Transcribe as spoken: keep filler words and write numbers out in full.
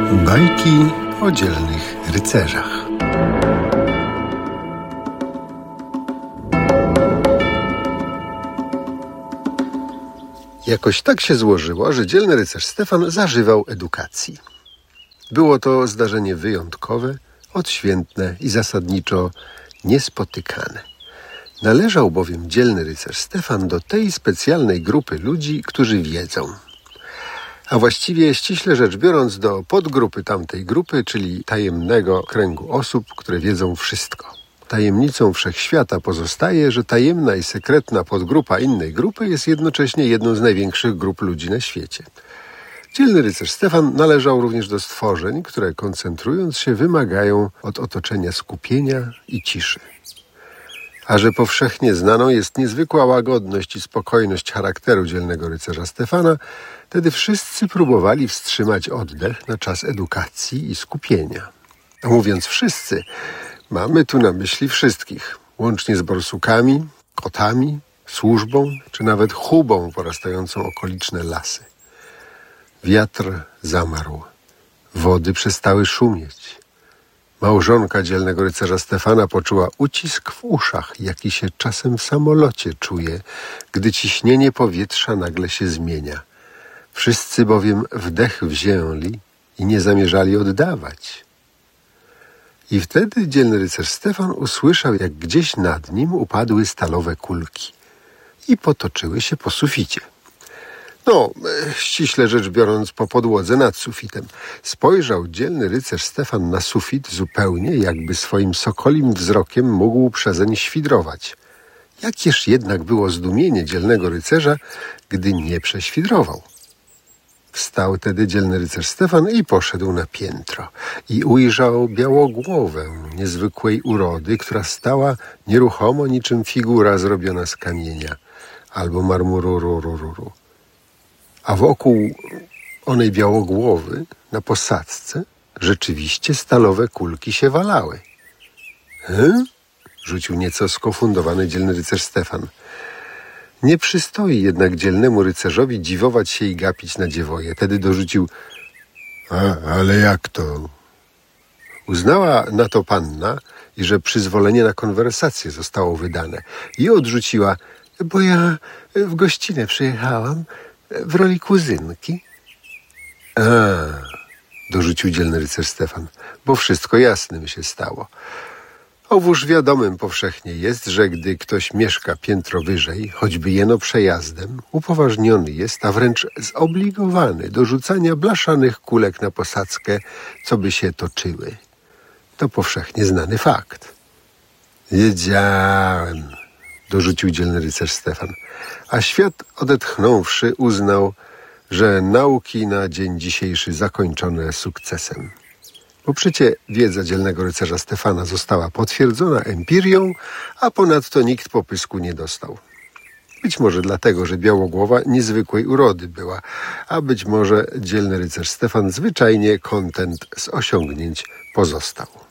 Bajki o dzielnych rycerzach. Jakoś tak się złożyło, że dzielny rycerz Stefan zażywał edukacji. Było to zdarzenie wyjątkowe, odświętne i zasadniczo niespotykane. Należał bowiem dzielny rycerz Stefan do tej specjalnej grupy ludzi, którzy wiedzą. A właściwie, ściśle rzecz biorąc, do podgrupy tamtej grupy, czyli tajemnego kręgu osób, które wiedzą wszystko. Tajemnicą wszechświata pozostaje, że tajemna i sekretna podgrupa innej grupy jest jednocześnie jedną z największych grup ludzi na świecie. Dzielny rycerz Stefan należał również do stworzeń, które koncentrując się wymagają od otoczenia skupienia i ciszy. A że powszechnie znaną jest niezwykła łagodność i spokojność charakteru dzielnego rycerza Stefana, wtedy wszyscy próbowali wstrzymać oddech na czas edukacji i skupienia. A mówiąc wszyscy, mamy tu na myśli wszystkich, łącznie z borsukami, kotami, służbą, czy nawet hubą porastającą okoliczne lasy. Wiatr zamarł, wody przestały szumieć. Małżonka dzielnego rycerza Stefana poczuła ucisk w uszach, jaki się czasem w samolocie czuje, gdy ciśnienie powietrza nagle się zmienia. Wszyscy bowiem wdech wzięli i nie zamierzali oddawać. I wtedy dzielny rycerz Stefan usłyszał, jak gdzieś nad nim upadły stalowe kulki i potoczyły się po suficie. No, ściśle rzecz biorąc, po podłodze nad sufitem. Spojrzał dzielny rycerz Stefan na sufit zupełnie, jakby swoim sokolim wzrokiem mógł przezeń świdrować. Jakież jednak było zdumienie dzielnego rycerza, gdy nie prześwidrował. Wstał tedy dzielny rycerz Stefan i poszedł na piętro i ujrzał białogłowę niezwykłej urody, która stała nieruchomo niczym figura zrobiona z kamienia albo marmuru. Ru, ru, ru, ru. A wokół onej białogłowy na posadzce rzeczywiście stalowe kulki się walały. Hm? Rzucił nieco skofundowany dzielny rycerz Stefan. Nie przystoi jednak dzielnemu rycerzowi dziwować się i gapić na dziewoje. Tedy dorzucił: A, ale jak to? Uznała na to panna, i że przyzwolenie na konwersację zostało wydane. I odrzuciła: Bo ja w gościnę przyjechałam w roli kuzynki. A, dorzucił dzielny rycerz Stefan, bo wszystko jasnym się stało. Owóż wiadomym powszechnie jest, że gdy ktoś mieszka piętro wyżej, choćby jeno przejazdem, upoważniony jest, a wręcz zobligowany do rzucania blaszanych kulek na posadzkę, co by się toczyły. To powszechnie znany fakt. Wiedziałem, dorzucił dzielny rycerz Stefan, a świat odetchnąwszy uznał, że nauki na dzień dzisiejszy zakończone sukcesem. Bo przecie wiedza dzielnego rycerza Stefana została potwierdzona empirią, a ponadto nikt popysku nie dostał. Być może dlatego, że białogłowa niezwykłej urody była, a być może dzielny rycerz Stefan zwyczajnie kontent z osiągnięć pozostał.